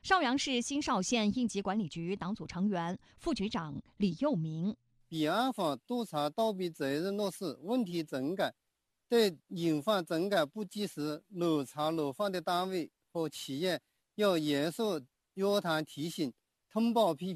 邵阳市新邵县应急管理局党组成员、副局长李佑明。 彼岸法督查盗弊责任落实问题整改，对隐患整改不及时、漏查漏放的单位和企业要严肃约谈提醒、通报批评。